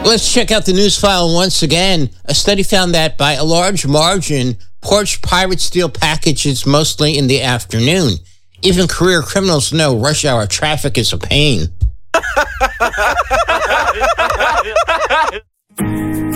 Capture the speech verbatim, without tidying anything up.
Let's check out the news file once again. A study found that by a large margin, porch pirates steal packages mostly in the afternoon. Even career criminals know rush hour traffic is a pain.